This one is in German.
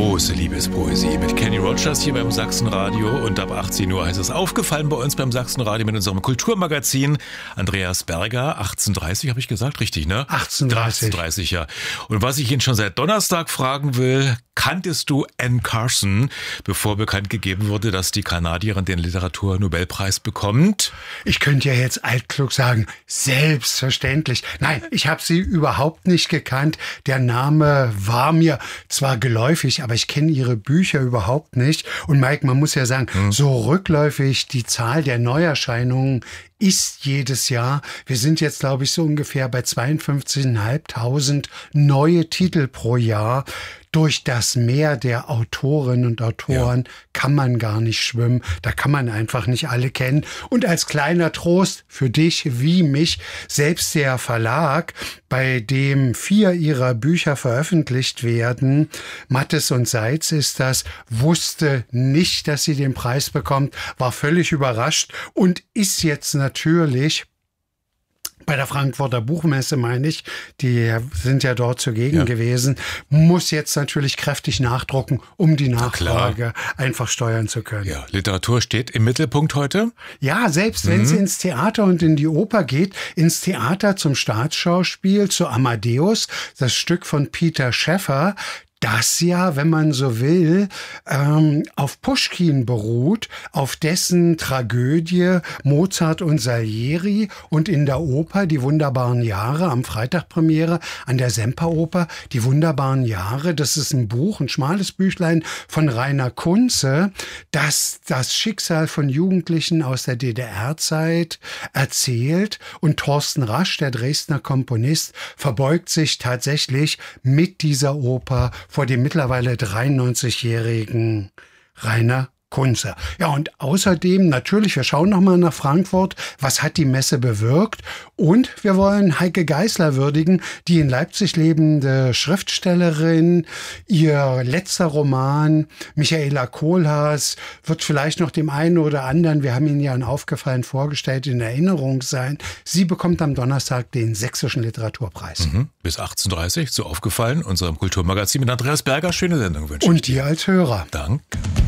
Große Liebespoesie mit Kenny Rogers hier beim Sachsenradio und ab 18 Uhr heißt es aufgefallen bei uns beim Sachsenradio mit unserem Kulturmagazin. Andreas Berger, 18:30 habe ich gesagt, richtig, ne? 18:30, ja. Und was ich ihn schon seit Donnerstag fragen will, kanntest du Anne Carson, bevor bekannt gegeben wurde, dass die Kanadierin den Literaturnobelpreis bekommt? Ich könnte ja jetzt altklug sagen, selbstverständlich. Nein, ich habe sie überhaupt nicht gekannt. Der Name war mir zwar geläufig, aber ich kenne ihre Bücher überhaupt nicht. Und Mike, man muss ja sagen, so rückläufig die Zahl der Neuerscheinungen ist jedes Jahr. Wir sind jetzt, glaube ich, so ungefähr bei 52.500 neue Titel pro Jahr. Durch das Meer der Autorinnen und Autoren kann man gar nicht schwimmen. Da kann man einfach nicht alle kennen. Und als kleiner Trost für dich wie mich, selbst der Verlag, bei dem 4 ihrer Bücher veröffentlicht werden, Mattes und Seitz ist das, wusste nicht, dass sie den Preis bekommt, war völlig überrascht und ist jetzt natürlich bei der Frankfurter Buchmesse, meine ich, die sind ja dort zugegen gewesen, muss jetzt natürlich kräftig nachdrucken, um die Nachfrage einfach steuern zu können. Ja, Literatur steht im Mittelpunkt heute? Ja, selbst wenn sie ins Theater und in die Oper geht, ins Theater zum Staatsschauspiel, zu Amadeus, das Stück von Peter Schäffer, das ja, wenn man so will, auf Puschkin beruht, auf dessen Tragödie Mozart und Salieri und in der Oper Die wunderbaren Jahre, am Freitag Premiere an der Semperoper, Die wunderbaren Jahre, das ist ein Buch, ein schmales Büchlein von Rainer Kunze, das das Schicksal von Jugendlichen aus der DDR-Zeit erzählt und Thorsten Rasch, der Dresdner Komponist, verbeugt sich tatsächlich mit dieser Oper vor dem mittlerweile 93-jährigen Rainer Kunze. Ja, und außerdem natürlich, wir schauen nochmal nach Frankfurt, was hat die Messe bewirkt? Und wir wollen Heike Geisler würdigen, die in Leipzig lebende Schriftstellerin. Ihr letzter Roman, Michaela Kohlhaas, wird vielleicht noch dem einen oder anderen, wir haben ihn ja in Aufgefallen vorgestellt, in Erinnerung sein. Sie bekommt am Donnerstag den Sächsischen Literaturpreis. Bis 18:30 so aufgefallen, unserem Kulturmagazin mit Andreas Berger. Schöne Sendung wünsche ich Und dir als Hörer. Danke.